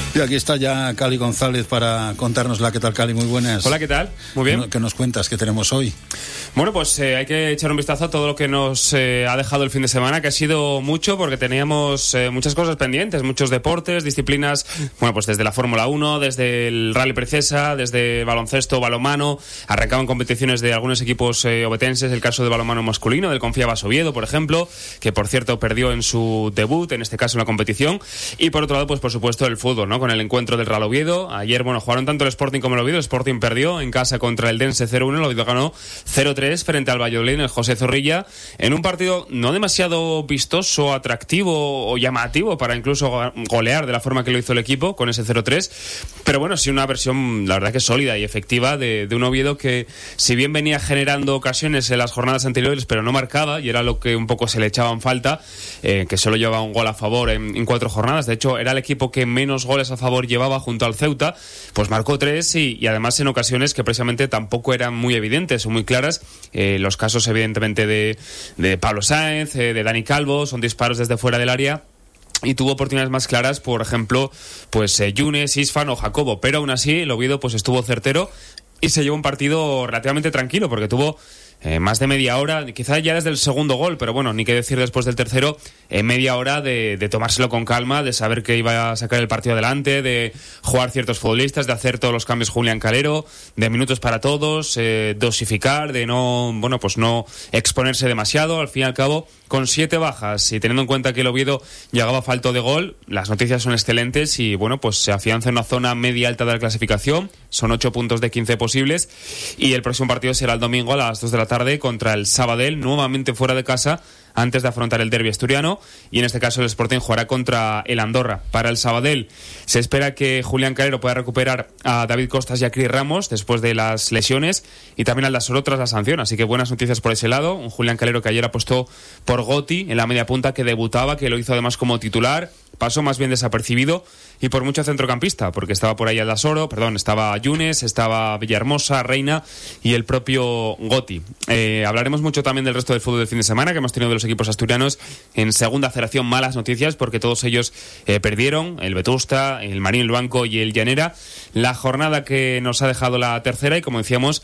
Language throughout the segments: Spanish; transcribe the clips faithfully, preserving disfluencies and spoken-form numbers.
Y aquí está ya Cali González para contárnosla. ¿Qué tal, Cali? Muy buenas. Hola, ¿qué tal? Muy bien. ¿Qué nos cuentas? ¿Qué tenemos hoy? Bueno, pues eh, hay que echar un vistazo a todo lo que nos eh, ha dejado el fin de semana, que ha sido mucho, porque teníamos eh, muchas cosas pendientes, muchos deportes, disciplinas, bueno, pues desde la Fórmula uno, desde el Rally Princesa, desde baloncesto, balonmano, arrancaban competiciones de algunos equipos eh, obetenses, el caso de balonmano masculino, del Confiabas Oviedo, por ejemplo, que por cierto perdió en su debut, en este caso en la competición, y por otro lado, pues por supuesto el fútbol, ¿no? Con el encuentro del Real Oviedo. Ayer, bueno, jugaron tanto el Sporting como el Oviedo. El Sporting perdió en casa contra el Dense cero uno, el Oviedo ganó cero tres frente al Valladolid en el José Zorrilla, en un partido no demasiado vistoso, atractivo o llamativo para incluso golear de la forma que lo hizo el equipo con ese cero tres, pero bueno, sí una versión, la verdad que sólida y efectiva de, de un Oviedo que, si bien venía generando ocasiones en las jornadas anteriores, pero no marcaba, y era lo que un poco se le echaba en falta, eh, que solo llevaba un gol a favor en, en cuatro jornadas. De hecho, era el equipo que menos goles a favor llevaba junto al Ceuta, pues marcó tres y, y además en ocasiones que precisamente tampoco eran muy evidentes o muy claras. Eh, los casos evidentemente de, de Pablo Sáenz, eh, de Dani Calvo, son disparos desde fuera del área. Y tuvo oportunidades más claras, por ejemplo, pues eh, Yunes, Isfan o Jacobo, pero aún así el Oviedo pues estuvo certero y se llevó un partido relativamente tranquilo, porque tuvo Eh, más de media hora, quizá ya desde el segundo gol, pero bueno, ni qué decir después del tercero, eh, media hora de, de tomárselo con calma, de saber que iba a sacar el partido adelante, de jugar ciertos futbolistas, de hacer todos los cambios Julián Calero, de minutos para todos, eh, dosificar, de no, bueno, pues no exponerse demasiado. Al fin y al cabo, con siete bajas y teniendo en cuenta que el Oviedo llegaba falto de gol, las noticias son excelentes y bueno, pues se afianza en una zona media alta de la clasificación, son ocho puntos de quince posibles y el próximo partido será el domingo a las dos de la tarde contra el Sabadell, nuevamente fuera de casa, antes de afrontar el derbi asturiano, y en este caso el Sporting jugará contra el Andorra. Para el Sabadell se espera que Julián Calero pueda recuperar a David Costas y a Cris Ramos después de las lesiones, y también al Dasoro tras la sanción, así que buenas noticias por ese lado. Un Julián Calero que ayer apostó por Goti en la media punta, que debutaba, que lo hizo además como titular, pasó más bien desapercibido, y por mucho centrocampista, porque estaba por ahí el Dasoro, perdón, estaba Yunes, estaba Villahermosa, Reina y el propio Goti. Eh, hablaremos mucho también del resto del fútbol del fin de semana, que hemos tenido de los equipos asturianos en segunda federación. Malas noticias, porque todos ellos eh, perdieron, el Vetusta, el Marín Luanco y el Llanera, la jornada que nos ha dejado la tercera, y como decíamos,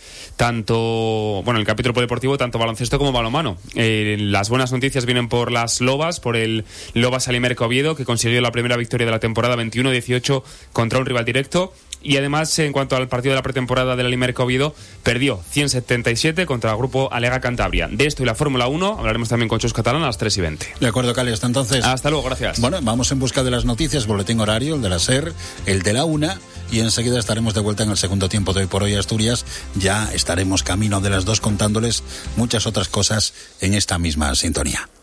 tanto, bueno, el capítulo polideportivo, tanto baloncesto como balonmano. Eh, las buenas noticias vienen por las Lobas, por el Lobas Alimerca Oviedo, que consiguió la primera victoria de la temporada veintiuno dieciocho contra un rival directo. Y además, en cuanto al partido de la pretemporada del Alimerca Oviedo, perdió ciento setenta y siete contra el grupo Alega Cantabria. De esto y la Fórmula uno hablaremos también con Chus Catalán a las tres y veinte. De acuerdo, Cali, hasta entonces. Hasta luego, gracias. Bueno, vamos en busca de las noticias, boletín horario, el de la SER, el de la una, y enseguida estaremos de vuelta en el segundo tiempo de Hoy por Hoy Asturias. Ya estaremos camino de las dos contándoles muchas otras cosas en esta misma sintonía.